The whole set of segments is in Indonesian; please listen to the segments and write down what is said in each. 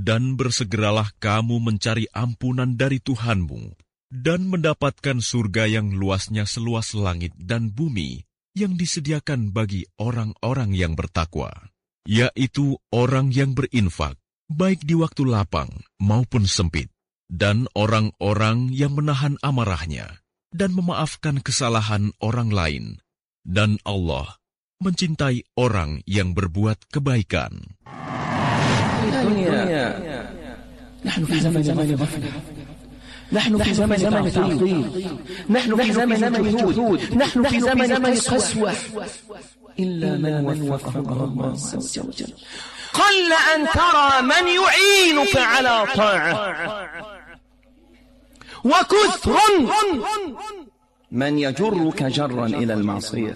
Dan bersegeralah kamu mencari ampunan dari Tuhanmu, dan mendapatkan surga yang luasnya seluas langit dan bumi, yang disediakan bagi orang-orang yang bertakwa, yaitu orang yang berinfak, baik di waktu lapang maupun sempit, dan orang-orang yang menahan amarahnya, dan memaafkan kesalahan orang lain. Dan Allah mencintai orang yang berbuat kebaikan. نحن في زمن غفلة، نحن في زمن تعطيل، نحن في زمن جهود، نحن في زمن قسوة، إلا من وفقه الله عز وجل. قل أن ترى من يعينك على طاعة، وكثر من يجرك جرا إلى المعصية.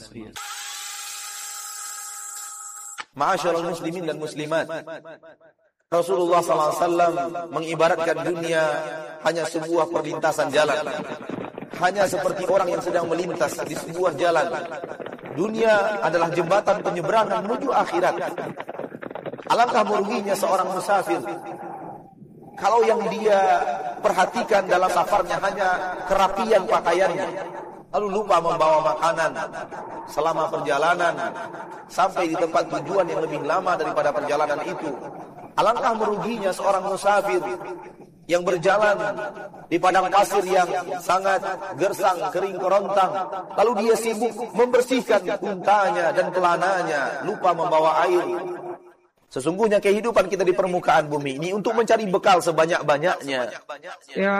Ma'asyiral muslimin dan muslimat, Rasulullah SAW mengibaratkan dunia hanya sebuah perlintasan jalan, hanya seperti orang yang sedang melintas di sebuah jalan. Dunia adalah jembatan penyeberangan menuju akhirat. Alangkah meruginya seorang musafir kalau yang dia perhatikan dalam safarnya hanya kerapian pakaiannya, lalu lupa membawa makanan selama perjalanan sampai di tempat tujuan yang lebih lama daripada perjalanan itu. Alangkah meruginya seorang musafir yang berjalan di padang pasir yang sangat gersang, kering kerontang, lalu dia sibuk membersihkan untanya dan pelananya, lupa membawa air. Sesungguhnya kehidupan kita di permukaan bumi ini untuk mencari bekal sebanyak-banyaknya.